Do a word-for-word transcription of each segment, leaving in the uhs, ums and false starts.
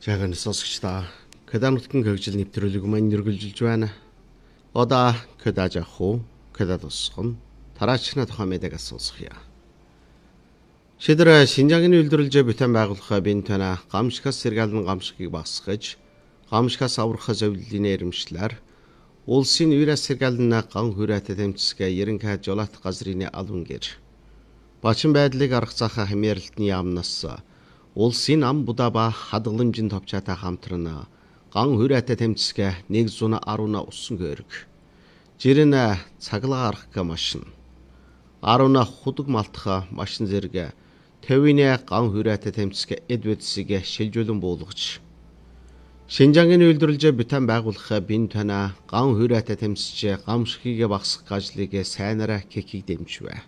Жаахан сонсогчдаа Кэда нутгийн хөгжил нэвтрүүлэг маань нэргэлжилж байна. Одоо Кэда жахуу, Кэда тусган тараачна тухай мэдээг сонсгоё. Шийдэр Шинжаагийн үйлдвэрлэлж бүтээн байгуулах бинтана гамшигаас сэргаалны гамшигыг багасгаж, гамшигаас аврах зөвлөлийн ирэмшлэр улсын вирус сэргаалны ган хүрээтэй тэмцэгээ ерөнхий жолоот газрын албан гэр. Бачин байдлыг арга зах хэмээрэлтний яамнаас улсын ам будаа ба хадгаламжийн товчаатай хамтран ган хүрээтэй тэмцэгээ нэг зуун аруна усан гэрэг. Жирэн цаглаа арах машин. Аруна худаг малтах машин зэрэг тэвиний ган хүрээтэй тэмцэгээ эдвэдсийг шилжүүлэн буулгаж. Шинжаагийн үйлдвэрлэлж бүтээн байгуулах бинтана ган хүрээтэй тэмцэж гамшигыг багасгах ажлыг сайнараа кекийг дэмжвэ.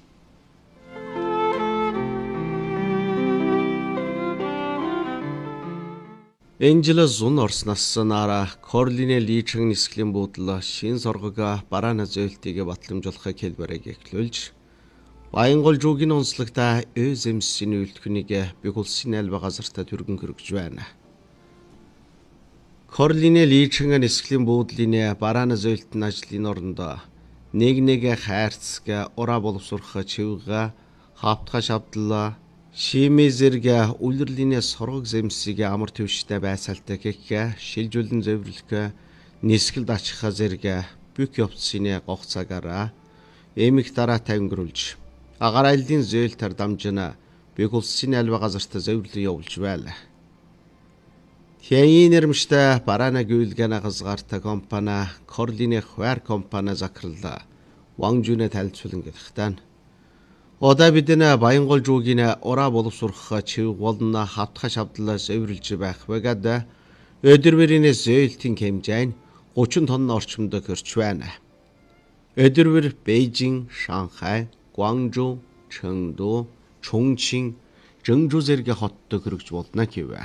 Энжела зун орсноос нара Корлине личэн нисгэлийн буудлаа шин соргога бараана зөөлтийг батламжуулахыг хэлбэрийг эхлүүлж Баянгол жуугийн онцлогтой ÖЗМС-ийн үйлдвэрийг бэг улсын альва газартаа түргэн хөргөж байна. Корлине личэн нисгэлийн буудлын бараана зөөлтийн ажлын орондоо нэг нэг хайрцаг ураа боловсрох чивга хавтга шавдлаа Шими зэрэг үлрэлийн соргог зэмсийг амар твштэй байсаалтай гэх шилжүүлэн зөвөрлөх нисгэлд ачих зэрэг бүх явцсны гох цагаараа эмх дараа тавингруулж агаар айлын зөөлтөр дамжина бэг улсын альва газарт зөвөрлөн явуулж байла. Хяин нэрмжтэй бараана гүйлгэн газгарта компани Корлине хвар компани закралла ванжүнэ талцуулан гэлхтэн. Одоо бидэн Баянгол жуугийн ураа боловсрох чив болно хавтга шавдлаа зөвөрлж байх бэгад өдөрвөрийн зөөлтийн хэмжээ гучин тонн орчимд хөрч байна. Өдөрвөр Бээжин, Шанхай, Гуанчжоу, Чэнгду, Чунчин, Жэнжүү зэрэг хотод хөргөж болно гэвэ.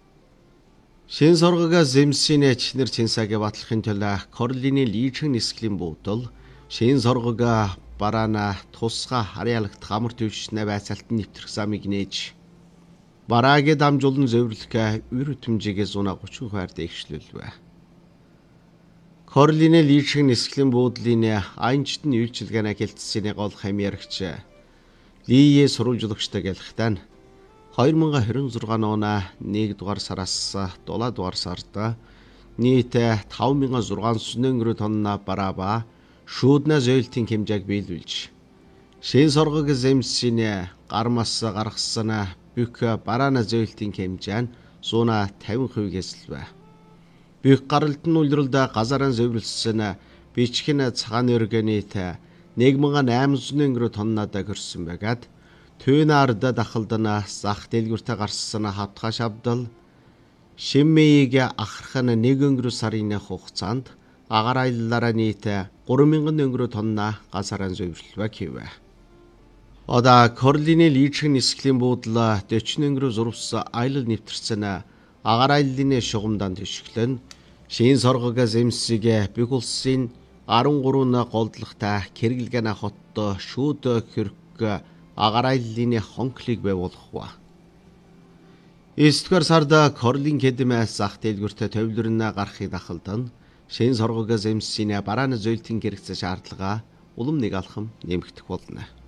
Шин соргог зэмсийн чинэр чинсагийн батлахын тулд Корлине личэн нисгэлийн буудал шин соргог бараана тусга харьяалагт хамар төвшнэ байцаалтын нэвтрэх замыг нээж бараагийн дамжуулан зөвөрлөх үр хөтөмжийг зуун гучин хувиар дэвшлүүлвэ. Корлине личэн нисгэлийн буудлын айнчтны үйлчилгээний хэлтсэний гол хамьяарагч Лие сурвалжлагчтай гэлхтэн хоёр мянга хорин зургааны он нэгдүгээр сараас дулаадугаар сард нийт таван мянган зургаан өнгөрөө тонна бараба шүүднэ зөөлтийн хэмжээг биелүүлж шин соргог зэмсийн гармаас гаргасан бүх бараана зөөлтийн хэмжээ нь зуун тавин хувийг эслэвэ. Бүх гаралт нь үлрэлд газараа зөвөрлсөн бичгэн цагааны өргөний нэг мянган айман өнгөрөө тоннад хөрсөн байгаад төвийн ард дахалдана зах дэлгүүртээ гарсан хавтга шавдал шиммийг ахарх нь нэг өнгөрөө сарын хугацаанд агаар аяллаараа нийт гурван мянган өнгөрөө тонна газараа зөвөрлөвэ гэвэ. Одоо Корлине личэн нисгэлийн буудлаа дөчнө өнгөрөө зурвс аялал нэвтэрсэн агаар аяллын шугамдан төшөглөн шин соргог зэмсийг бэг улсын арван гурван голдлогтой Кэргэлгэн хотод шүүд хөрөх агаар аяллын хонклыг байгуулах. Эсдгээр сард Корлин кедмээс зах дэлгүүртээ төвлөрнө гарахыг дахалдан шин соргог зэмсийн бараана зөөлтийн хэрэгцээ шаардлага улам нэг алхам нэмэгдэх болно.